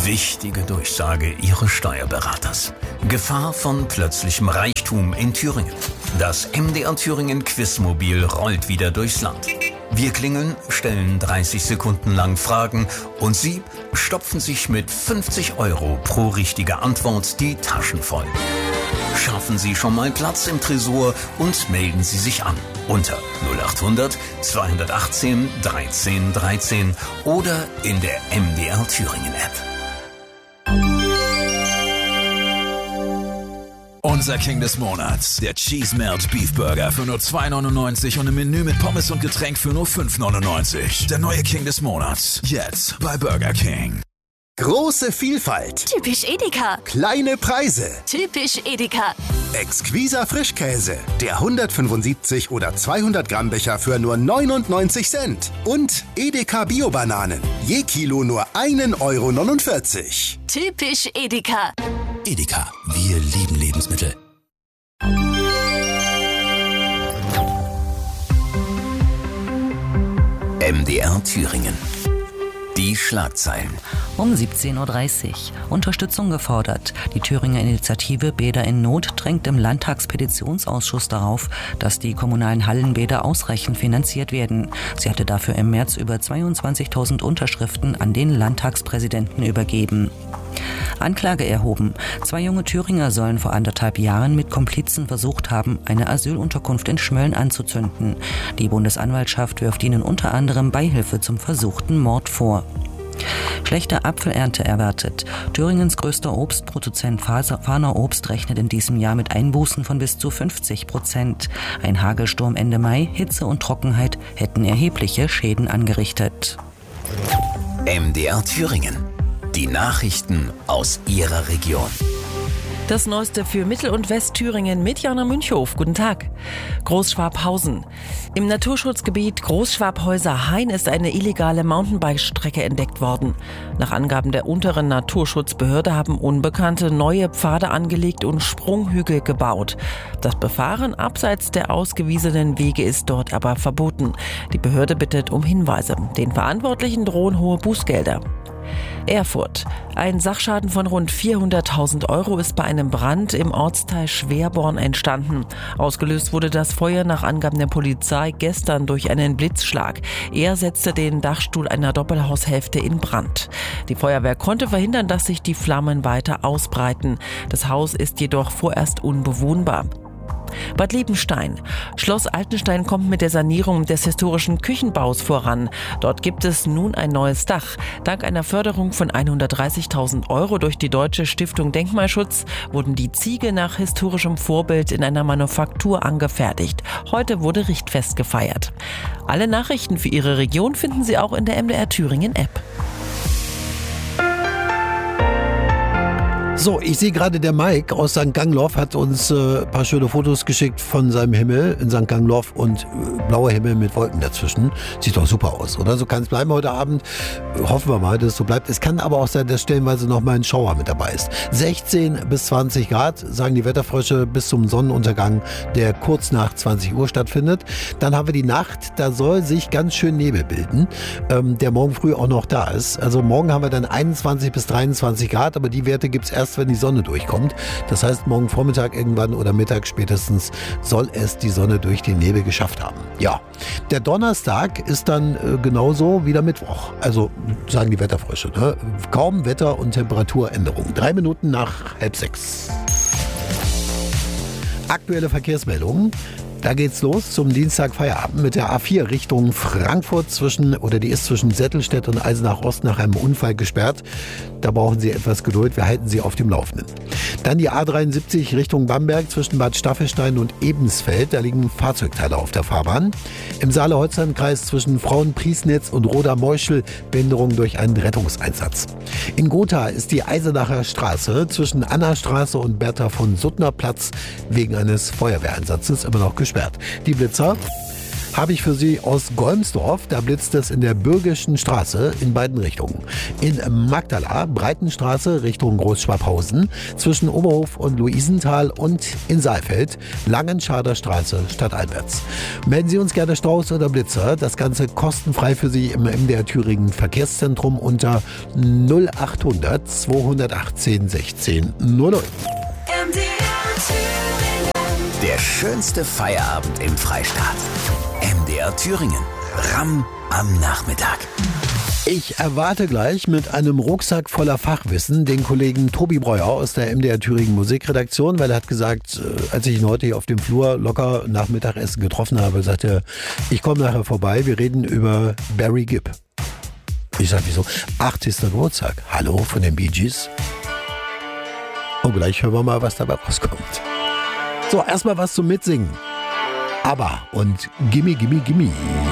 Wichtige Durchsage Ihres Steuerberaters. Gefahr von plötzlichem Reichtum in Thüringen. Das MDR Thüringen Quizmobil rollt wieder durchs Land. Wir klingeln, stellen 30 Sekunden lang Fragen und Sie stopfen sich mit 50 € pro richtige Antwort die Taschen voll. Schaffen Sie schon mal Platz im Tresor und melden Sie sich an unter 0800 218 13 13 oder in der MDR Thüringen App. Unser King des Monats, der Cheese Melt Beef Burger für nur 2,99 und ein Menü mit Pommes und Getränk für nur 5,99. Der neue King des Monats, jetzt bei Burger King. Große Vielfalt. Typisch Edeka. Kleine Preise. Typisch Edeka. Exquiser Frischkäse. Der 175 oder 200 Gramm Becher für nur 99 Cent. Und Edeka Bio-Bananen. Je Kilo nur 1,49 €. Typisch Edeka. Edeka, wir lieben Lebensmittel. MDR Thüringen. Die Schlagzeilen. Um 17.30 Uhr. Unterstützung gefordert. Die Thüringer Initiative Bäder in Not drängt im Landtagspetitionsausschuss darauf, dass die kommunalen Hallenbäder ausreichend finanziert werden. Sie hatte dafür im März über 22.000 Unterschriften an den Landtagspräsidenten übergeben. Anklage erhoben. 2 junge Thüringer sollen vor 1,5 Jahren mit Komplizen versucht haben, eine Asylunterkunft in Schmölln anzuzünden. Die Bundesanwaltschaft wirft ihnen unter anderem Beihilfe zum versuchten Mord vor. Schlechte Apfelernte erwartet. Thüringens größter Obstproduzent Fahner Obst rechnet in diesem Jahr mit Einbußen von bis zu 50%. Ein Hagelsturm Ende Mai, Hitze und Trockenheit hätten erhebliche Schäden angerichtet. MDR Thüringen. Die Nachrichten aus Ihrer Region. Das Neueste für Mittel- und Westthüringen mit Jana Münchhof. Guten Tag. Großschwabhausen. Im Naturschutzgebiet Großschwabhäuser-Hain ist eine illegale Mountainbike-Strecke entdeckt worden. Nach Angaben der unteren Naturschutzbehörde haben Unbekannte neue Pfade angelegt und Sprunghügel gebaut. Das Befahren abseits der ausgewiesenen Wege ist dort aber verboten. Die Behörde bittet um Hinweise. Den Verantwortlichen drohen hohe Bußgelder. Erfurt. Ein Sachschaden von rund 400.000 € ist bei einem Brand im Ortsteil Schwerborn entstanden. Ausgelöst wurde das Feuer nach Angaben der Polizei gestern durch einen Blitzschlag. Er setzte den Dachstuhl einer Doppelhaushälfte in Brand. Die Feuerwehr konnte verhindern, dass sich die Flammen weiter ausbreiten. Das Haus ist jedoch vorerst unbewohnbar. Bad Liebenstein. Schloss Altenstein kommt mit der Sanierung des historischen Küchenbaus voran. Dort gibt es nun ein neues Dach. Dank einer Förderung von 130.000 € durch die Deutsche Stiftung Denkmalschutz wurden die Ziegel nach historischem Vorbild in einer Manufaktur angefertigt. Heute wurde Richtfest gefeiert. Alle Nachrichten für Ihre Region finden Sie auch in der MDR Thüringen App. So, ich sehe gerade, der Mike aus St. Gangloff hat uns ein paar schöne Fotos geschickt von seinem Himmel in St. Gangloff und blauer Himmel mit Wolken dazwischen. Sieht doch super aus, oder? So kann es bleiben heute Abend. Hoffen wir mal, dass es so bleibt. Es kann aber auch sein, dass stellenweise noch mal ein Schauer mit dabei ist. 16 bis 20 Grad, sagen die Wetterfrösche, bis zum Sonnenuntergang, der kurz nach 20 Uhr stattfindet. Dann haben wir die Nacht, da soll sich ganz schön Nebel bilden, der morgen früh auch noch da ist. Also morgen haben wir dann 21 bis 23 Grad, aber die Werte gibt es erst, wenn die Sonne durchkommt. Das heißt, morgen Vormittag irgendwann oder Mittag spätestens soll es die Sonne durch den Nebel geschafft haben. Ja, der Donnerstag ist dann genauso wie der Mittwoch. Also sagen die Wetterfrösche, ne? Kaum Wetter- und Temperaturänderung. 3 Minuten nach 5:30. Aktuelle Verkehrsmeldungen. Da geht's los zum Dienstag Feierabend mit der A4 Richtung Frankfurt die ist zwischen Settelstedt und Eisenach Ost nach einem Unfall gesperrt. Da brauchen Sie etwas Geduld, wir halten Sie auf dem Laufenden. Dann die A73 Richtung Bamberg zwischen Bad Staffelstein und Ebensfeld, da liegen Fahrzeugteile auf der Fahrbahn. Im Saale-Holstein-Kreis zwischen Frauenpriesnitz und Roda-Meuschel Behinderung durch einen Rettungseinsatz. In Gotha ist die Eisenacher Straße zwischen Anna-Straße und Bertha von Suttner Platz wegen eines Feuerwehreinsatzes immer noch gesperrt. Die Blitzer. habe ich für Sie aus Golmsdorf. Da blitzt es in der Bürgischen Straße in beiden Richtungen. In Magdala, Breitenstraße Richtung Großschwabhausen, zwischen Oberhof und Luisenthal und in Saalfeld, Langenschader Straße stadteinwärts. Melden Sie uns gerne Staus oder Blitzer. Das Ganze kostenfrei für Sie im MDR Thüringen Verkehrszentrum unter 0800 218 16 00. Der schönste Feierabend im Freistaat. MDR Thüringen. Ramm am Nachmittag. Ich erwarte gleich mit einem Rucksack voller Fachwissen den Kollegen Tobi Breuer aus der MDR Thüringen Musikredaktion, weil er hat gesagt, als ich ihn heute hier auf dem Flur locker nach Mittagessen getroffen habe, sagte er, ich komme nachher vorbei, wir reden über Barry Gibb. Ich sage, wieso? 80. Geburtstag. Hallo von den Bee Gees. Und gleich hören wir mal, was dabei rauskommt. So, erstmal was zum Mitsingen. ABBA und Gimme, Gimme, Gimme.